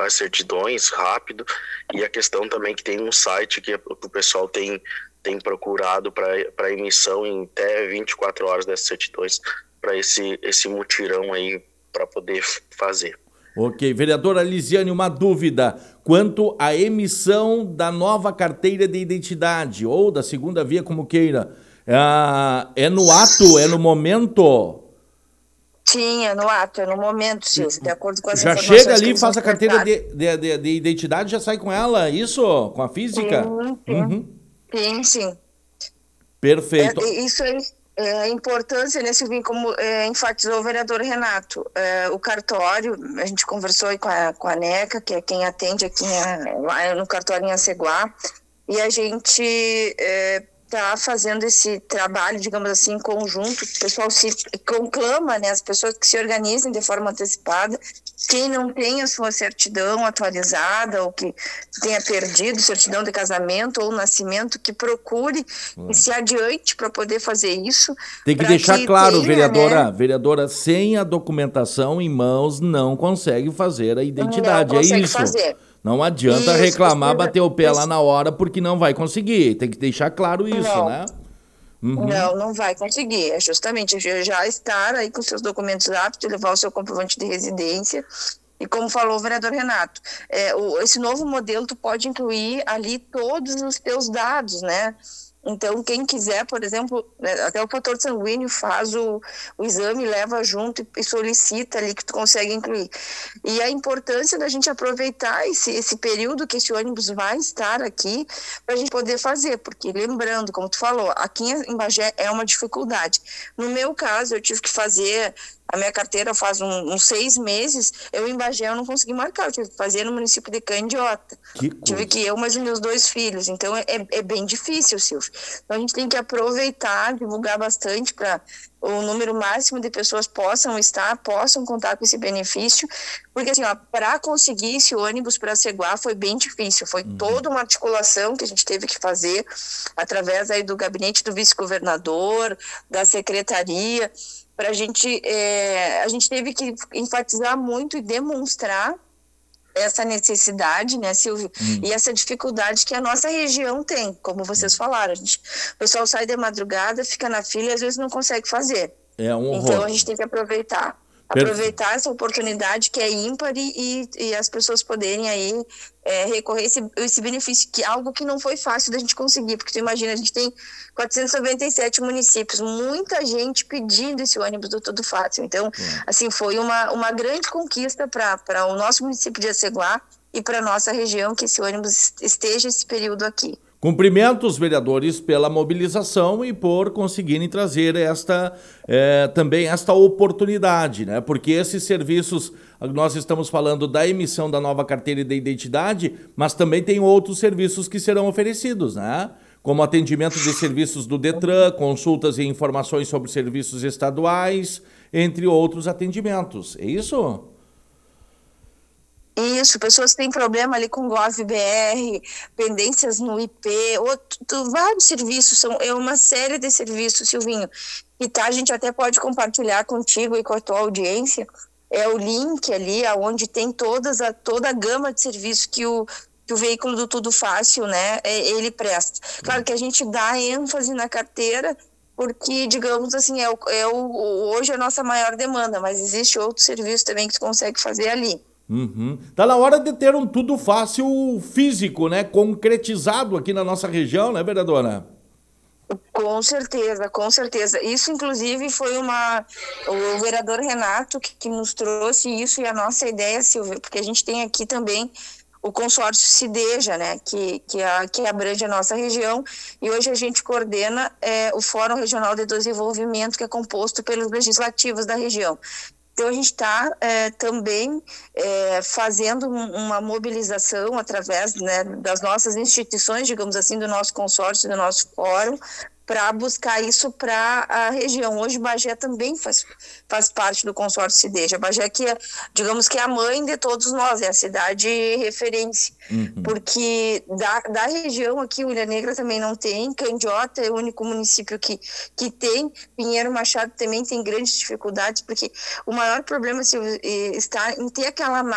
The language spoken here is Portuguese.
as certidões rápido, e a questão também que tem um site que o pessoal tem procurado para emissão em até 24 horas dessas certidões, para esse mutirão aí para poder fazer. Ok. Vereadora Lisiane, uma dúvida quanto à emissão da nova carteira de identidade, ou da segunda via, como queira. É no ato, é no momento? Sim, é no ato, é no momento, Silvio, de acordo com as já informações chega ali, que faz a carteira de identidade, já sai com ela, isso? Com a física? Sim. Perfeito. Isso é a importância, né, Silvinho, como enfatizou o vereador Renato. O cartório, a gente conversou aí com a NECA, que é quem atende aqui lá no cartório em Aceguá, e a gente está fazendo esse trabalho, digamos assim, em conjunto. O pessoal se conclama, né, as pessoas que se organizem de forma antecipada. Quem não tem a sua certidão atualizada ou que tenha perdido certidão de casamento ou nascimento, que procure e se adiante para poder fazer isso. Tem que deixar claro, vereadora, sem a documentação em mãos não consegue fazer a identidade, não consegue é isso? Fazer. Não adianta reclamar, bater o pé lá na hora, porque não vai conseguir. Tem que deixar claro isso, né? Não vai conseguir. É justamente já estar aí com seus documentos aptos, levar o seu comprovante de residência. E como falou o vereador Renato, esse novo modelo tu pode incluir ali todos os teus dados, né? Então, quem quiser, por exemplo, até o fator sanguíneo faz o exame, leva junto e solicita ali que tu consegue incluir. E a importância da gente aproveitar esse período que esse ônibus vai estar aqui para a gente poder fazer, porque lembrando, como tu falou, aqui em Bagé é uma dificuldade. No meu caso, eu tive que fazer a minha carteira faz uns 6 meses, em Bagé eu não consegui marcar, eu tive que fazer no município de Candiota. Tive que eu, mas os meus 2 filhos, então é bem difícil, Silvio. Então a gente tem que aproveitar, divulgar bastante para o número máximo de pessoas possam contar com esse benefício, porque assim, para conseguir esse ônibus para Aceguá foi bem difícil, foi toda uma articulação que a gente teve que fazer através aí do gabinete do vice-governador, da secretaria, para a gente teve que enfatizar muito e demonstrar essa necessidade, né, Silvio, e essa dificuldade que a nossa região tem, como vocês falaram. O pessoal sai de madrugada, fica na fila e às vezes não consegue fazer. É um horror. Então a gente tem que aproveitar essa oportunidade que é ímpar e as pessoas poderem aí recorrer esse benefício, que é algo que não foi fácil da gente conseguir, porque tu imagina, a gente tem 497 municípios, muita gente pedindo esse ônibus do Tudo Fácil. Então, assim, foi uma grande conquista para o nosso município de Aceguá e para a nossa região que esse ônibus esteja esse período aqui. Cumprimentos, vereadores, pela mobilização e por conseguirem trazer também esta oportunidade, né? Porque esses serviços, nós estamos falando da emissão da nova carteira de identidade, mas também tem outros serviços que serão oferecidos, né? Como atendimento de serviços do Detran, consultas e informações sobre serviços estaduais, entre outros atendimentos. É isso? Isso, pessoas que têm problema ali com GovBR, pendências no IP, vários serviços, é uma série de serviços, Silvinho. E a gente até pode compartilhar contigo e com a tua audiência, o link ali, onde tem toda a gama de serviços que o veículo do Tudo Fácil, né, ele presta. Claro que a gente dá ênfase na carteira, porque, digamos assim, hoje é a nossa maior demanda, mas existe outro serviço também que tu consegue fazer ali. Tá na hora de ter um Tudo Fácil físico, né? Concretizado aqui na nossa região, né, vereadora? Com certeza. Isso, inclusive, foi o vereador Renato que nos trouxe isso, e a nossa ideia, Silvio, porque a gente tem aqui também o consórcio Cideja, né, que abrange a nossa região, e hoje a gente coordena o Fórum Regional de Desenvolvimento, que é composto pelos legislativos da região. Então, a gente está também fazendo uma mobilização através, né, das nossas instituições, digamos assim, do nosso consórcio, do nosso fórum, para buscar isso para a região. Hoje, Bagé também faz parte do consórcio Cideja. Bagé, digamos que é a mãe de todos nós, é a cidade referência, porque da região aqui, Ilha Negra também não tem, Candiota é o único município que tem, Pinheiro Machado também tem grandes dificuldades, porque o maior problema está em ter aquela